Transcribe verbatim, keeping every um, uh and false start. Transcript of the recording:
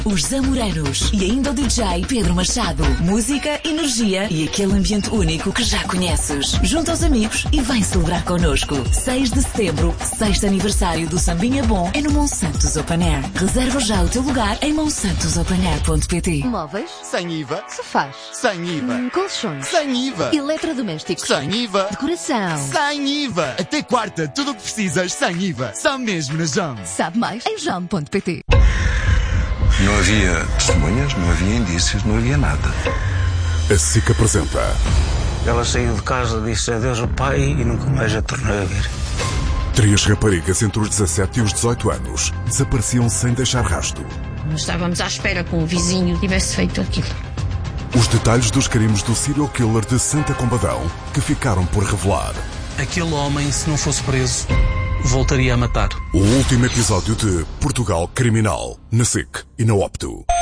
Os Zamoranos e ainda o D J Pedro Machado. Música, energia e aquele ambiente único que já conheces. Junta os amigos e vem celebrar connosco. seis de setembro, sexto aniversário do Sambinha Bom, é no Monsantos Open Air. Reserva já o teu lugar em monsantos open air ponto pt. Móveis? Sem I V A. Sofás? Sem I V A. Hum, colchões? Sem I V A. Eletrodomésticos? Sem I V A. Decoração? Sem I V A. Até quarta, tudo o que precisas sem I V A. Só mesmo na Jam. Sabe mais em jam ponto pt. Não havia testemunhas, não havia indícios, não havia nada. A SIC apresenta. Ela saiu de casa, disse adeus ao pai e nunca mais a tornou a ver. Três raparigas entre os dezassete e os dezoito anos desapareciam sem deixar rastro. Não estávamos à espera que um vizinho tivesse feito aquilo. Os detalhes dos crimes do serial killer de Santa Combadão que ficaram por revelar. Aquele homem, se não fosse preso, voltaria a matar. O último episódio de Portugal Criminal, na SIC e na Opto.